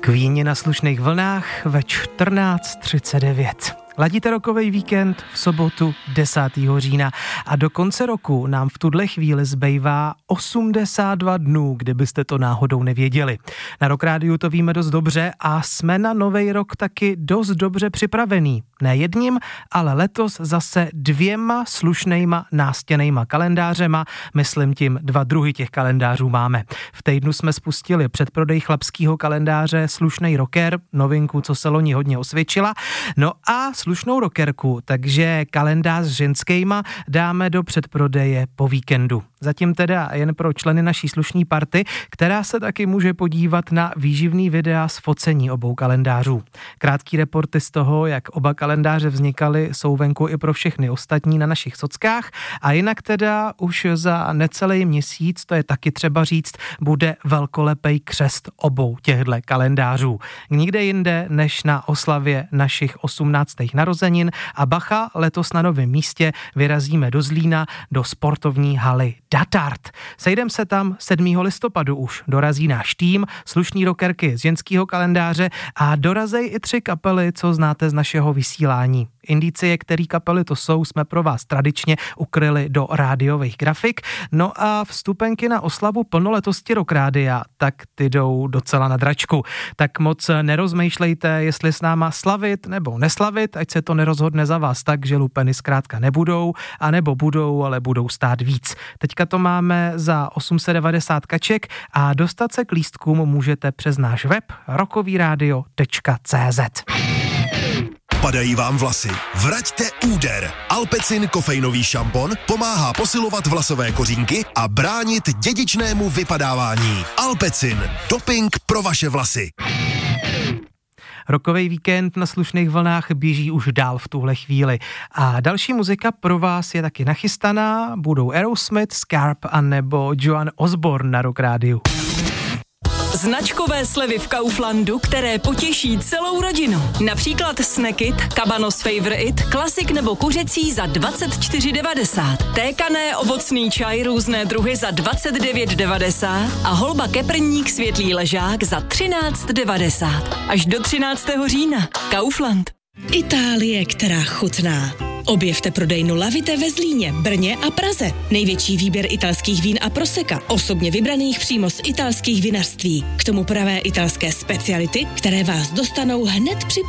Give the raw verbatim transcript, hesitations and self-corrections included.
Queeni na slušných vlnách ve čtrnáct třicet devět. Ladíte rokovej víkend v sobotu desátého října a do konce roku nám v tuhle chvíli zbývá osmdesát dva dnů, kdybyste to náhodou nevěděli. Na Rock Rádiu to víme dost dobře a jsme na novej rok taky dost dobře připravený. Ne jedním, ale letos zase dvěma slušnejma nástěnejma kalendářema, myslím tím dva druhy těch kalendářů máme. V týdnu jsme spustili předprodej chlapského kalendáře Slušnej rocker, novinku, co se loni hodně osvědčila, no a slušnou rockerku, takže kalendář s ženskýma dáme do předprodeje po víkendu. Zatím teda jen pro členy naší slušní party, která se taky může podívat na výživný videa z focení obou kalendářů. Krátký reporty z toho, jak oba kalendáře vznikaly, jsou venku i pro všechny ostatní na našich sockách a jinak teda už za necelý měsíc, to je taky třeba říct, bude velkolepej křest obou těchto kalendářů. Nikde jinde než na oslavě našich osmnáctých narozenin a bacha, letos na novém místě vyrazíme do Zlína do sportovní haly Datart. Sejdem se tam sedmého listopadu už. Dorazí náš tým, slušní rockerky z ženského kalendáře a dorazej i tři kapely, co znáte z našeho vysílání. Indicie, který kapely to jsou, jsme pro vás tradičně ukryli do rádiových grafik. No a vstupenky na oslavu plnoletosti Rock Rádia, tak ty jdou docela na dračku. Tak moc nerozmýšlejte, jestli s náma slavit nebo neslavit, ať se to nerozhodne za vás tak, že lupeny zkrátka nebudou, anebo budou, ale budou stát víc. Teďka to máme za osm set devadesát kaček a dostat se k lístkům můžete přes náš web rockovyradio tečka cé zet. Padají vám vlasy? Vraťte úder. Alpecin kofeinový šampon pomáhá posilovat vlasové kořínky a bránit dědičnému vypadávání. Alpecin. Doping pro vaše vlasy. Rokovej víkend na slušných vlnách běží už dál v tuhle chvíli. A další muzika pro vás je taky nachystaná. Budou Aerosmith, Scarp a nebo Joan Osborne na Rock Rádiu. Značkové slevy v Kauflandu, které potěší celou rodinu. Například Snackit, Cabanos Favorite, klasik nebo kuřecí za dvacet čtyři devadesát. Tékané ovocný čaj různé druhy za dvacet devět devadesát a holba keprník světlý ležák za třináct devadesát. Až do třináctého října. Kaufland. Itálie, která chutná. Objevte prodejnu Lavite ve Zlíně, Brně a Praze. Největší výběr italských vín a proseka, osobně vybraných přímo z italských vinařství. K tomu pravé italské speciality, které vás dostanou hned při